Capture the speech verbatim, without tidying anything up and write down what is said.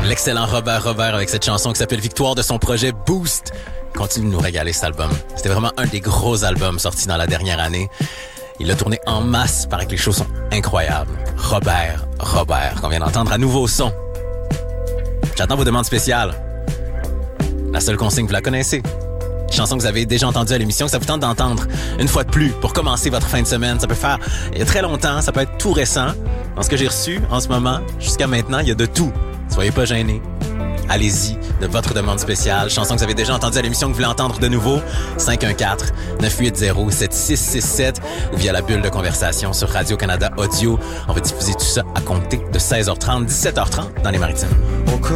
L'excellent Robert Robert avec cette chanson qui s'appelle Victoire de son projet Boost. Continue de nous régaler cet album. C'était vraiment un des gros albums sortis dans la dernière année. Il l'a tourné en masse, paraît que les choses sont incroyables. Robert Robert, qu'on vient d'entendre à nouveau son. J'attends vos demandes spéciales. La seule consigne, vous la connaissez. Chanson que vous avez déjà entendue à l'émission, que ça vous tente d'entendre une fois de plus pour commencer votre fin de semaine. Ça peut faire il y a très longtemps, ça peut être tout récent. Dans ce que j'ai reçu en ce moment, jusqu'à maintenant, il y a de tout. Soyez pas gênés. Allez-y de votre demande spéciale. Chanson que vous avez déjà entendue à l'émission, que vous voulez entendre de nouveau. cinq un quatre, neuf huit zéro, sept six six sept ou via la bulle de conversation sur Radio-Canada Audio. On va diffuser tout ça à compter de seize heures trente, dix-sept heures trente dans les Maritimes. On